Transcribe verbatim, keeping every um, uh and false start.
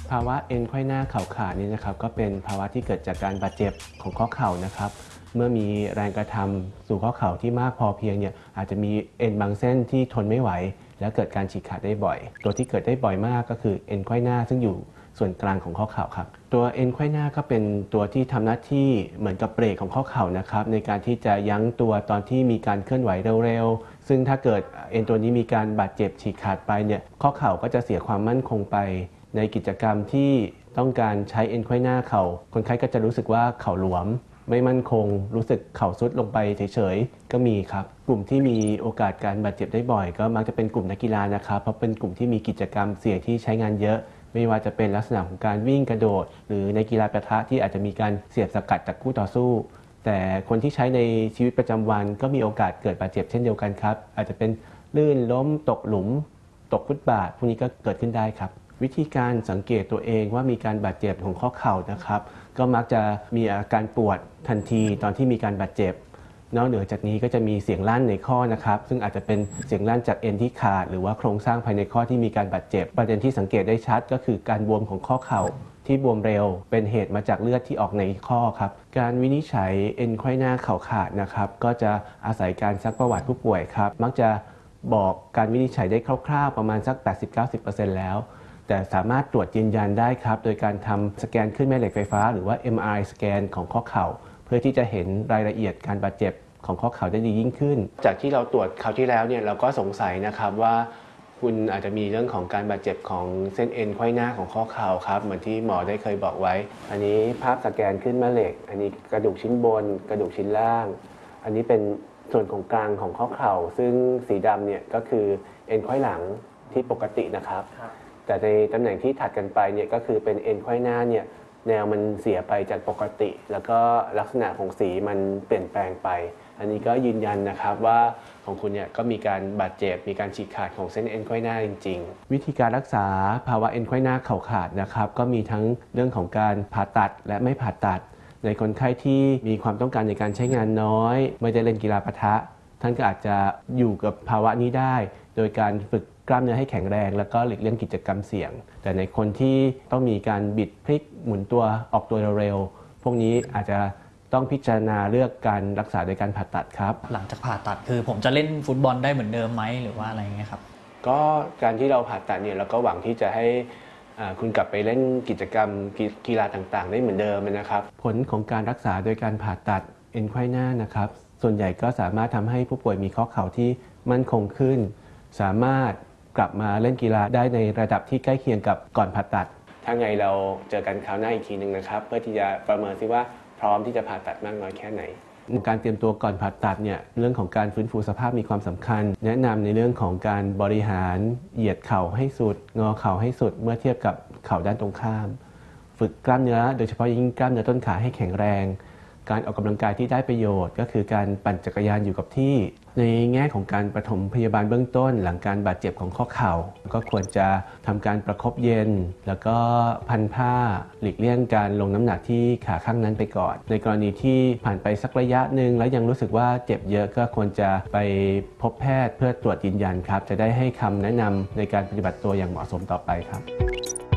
ภาวะเอ็นไขว้หน้าเข่าขาดนี่นะครับก็เป็นภาวะที่เกิดจากการบาดเจ็บของข้อเข่านะครับเมื่อมีแรงกระทำสู่ข้อเข่าที่มากพอเพียงเนี่ยอาจจะมีเอ็นบางเส้นที่ทนไม่ไหวและเกิดการฉีกขาดได้บ่อยตัวที่เกิดได้บ่อยมากก็คือเอ็นไขว้หน้าซึ่งอยู่ส่วนกลางของข้อเข่าครับตัวเอ็นไขว้หน้าก็เป็นตัวที่ทำหน้าที่เหมือนกับเบรกของข้อเข่านะครับในการที่จะยั้งตัวตอนที่มีการเคลื่อนไหวเร็วๆซึ่งถ้าเกิดเอ็นตัวนี้มีการบาดเจ็บฉีกขาดไปเนี่ยข้อเข่าก็จะเสียความมั่นคงไปในกิจกรรมที่ต้องการใช้เอ็นไขว้หน้าเข่าคนไข้ก็จะรู้สึกว่าเข่าหลวมไม่มั่นคงรู้สึกเข่าซุดลงไปเฉยๆก็มีครับกลุ่มที่มีโอกาสการบาดเจ็บได้บ่อยก็มักจะเป็นกลุ่มนักกีฬานะครับเพราะเป็นกลุ่มที่มีกิจกรรมเสี่ยงที่ใช้งานเยอะไม่ว่าจะเป็นลักษณะของการวิ่งกระโดดหรือในกีฬาปะทะที่อาจจะมีการเสียบสกัดจากคู่ต่อสู้แต่คนที่ใช้ในชีวิตประจำวันก็มีโอกาสเกิดบาดเจ็บเช่นเดียวกันครับอาจจะเป็นลื่นล้มตกหลุมตกฟุตบาทพวกนี้ก็เกิดขึ้นได้ครับวิธีการสังเกตตัวเองว่ามีการบาดเจ็บของข้อเข่านะครับก็มักจะมีอาการปวดทันทีตอนที่มีการบาดเจ็บนอกเหนือจากนี้ก็จะมีเสียงลั่นในข้อนะครับซึ่งอาจจะเป็นเสียงลั่นจากเอ็นที่ขาดหรือว่าโครงสร้างภายในข้อที่มีการบาดเจ็บประเด็นที่สังเกตได้ชัดก็คือการบวมของข้อเข่าที่บวมเร็วเป็นเหตุมาจากเลือดที่ออกในข้อครับการวินิจฉัยเอ็นไขว้หน้าเข่าขาดนะครับก็จะอาศัยการซักประวัติผู้ป่วยครับมักจะบอกการวินิจฉัยได้คร่าวๆประมาณสัก แปดสิบถึงเก้าสิบเปอร์เซ็นต์ แล้วแต่สามารถตรวจยืนยันได้ครับโดยการทำสแกนคลื่นแม่เหล็กไฟฟ้าหรือว่า เอ็ม อาร์ ไอ สแกนของข้อเข่าเพื่อที่จะเห็นรายละเอียดการบาดเจ็บของข้อเข่าได้ดียิ่งขึ้นจากที่เราตรวจคราวที่แล้วเนี่ยเราก็สงสัยนะครับว่าคุณอาจจะมีเรื่องของการบาดเจ็บของเส้นเอ็นไขว้หน้าของข้อเข่าครับเหมือนที่หมอได้เคยบอกไว้อันนี้ภาพสแกนคลื่นแม่เหล็กอันนี้กระดูกชิ้นบนกระดูกชิ้นล่างอันนี้เป็นส่วนของกลางของข้อเข่าซึ่งสีดำเนี่ยก็คือเอ็นไขว้หลังที่ปกตินะครับแต่ในตำแหน่งที่ถัดกันไปเนี่ยก็คือเป็นเอ็นไขว้หน้าเนี่ยแนวมันเสียไปจากปกติแล้วก็ลักษณะของสีมันเปลี่ยนแปลงไปอันนี้ก็ยืนยันนะครับว่าของคุณเนี่ยก็มีการบาดเจ็บมีการฉีกขาดของเส้นเอ็นไขว้หน้าจริงๆวิธีการรักษาภาวะเอ็นไขว้หน้าเข่าขาดนะครับก็มีทั้งเรื่องของการผ่าตัดและไม่ผ่าตัดในคนไข้ที่มีความต้องการในการใช้งานน้อยไม่ได้เล่นกีฬาปะทะท่านก็อาจจะอยู่กับภาวะนี้ได้โดยการฝึกกล้ามเนื้อให้แข็งแรงแล้วก็หลีกเลี่ยงกิจกรรมเสี่ยงแต่ในคนที่ต้องมีการบิดพลิกหมุนตัวออกตัวเร็วๆพวกนี้อาจจะต้องพิจารณาเลือกการรักษาโดยการผ่าตัดครับหลังจากผ่าตัดคือผมจะเล่นฟุตบอลได้เหมือนเดิมไหมหรือว่าอะไรเงี้ยครับก็การที่เราผ่าตัดเนี่ยเราก็หวังที่จะให้คุณกลับไปเล่นกิจกรรมกีฬาต่างๆได้เหมือนเดิมนะครับผลของการรักษาโดยการผ่าตัดเอ็นไขว้หน้านะครับส่วนใหญ่ก็สามารถทำให้ผู้ป่วยมีข้อเข่าที่มั่นคงขึ้นสามารถกลับมาเล่นกีฬาได้ในระดับที่ใกล้เคียงกับก่อนผ่าตัดถ้าไงเราเจอกันคราวหน้าอีกทีหนึ่งนะครับเพื่อที่จะประเมินซิว่าพร้อมที่จะผ่าตัดมากน้อยแค่ไหนการเตรียมตัวก่อนผ่าตัดเนี่ยเรื่องของการฟื้นฟูสภาพมีความสำคัญแนะนำในเรื่องของการบริหารเหยียดเข่าให้สุดงอเข่าให้สุดเมื่อเทียบกับเข่าด้านตรงข้ามฝึกกล้ามเนื้อโดยเฉพาะยิ่งกล้ามเนื้อต้นขาให้แข็งแรงการออกกำลังกายที่ได้ประโยชน์ก็คือการปั่นจักรยานอยู่กับที่ในแง่ของการปฐมพยาบาลเบื้องต้นหลังการบาดเจ็บของข้อเข่าก็ควรจะทำการประคบเย็นแล้วก็พันผ้าหลีกเลี่ยงการลงน้ำหนักที่ขาข้างนั้นไปก่อนในกรณีที่ผ่านไปสักระยะหนึ่งแล้วยังรู้สึกว่าเจ็บเยอะก็ควรจะไปพบแพทย์เพื่อตรวจยืนยันครับจะได้ให้คำแนะนำในการปฏิบัติตัวอย่างเหมาะสมต่อไปครับ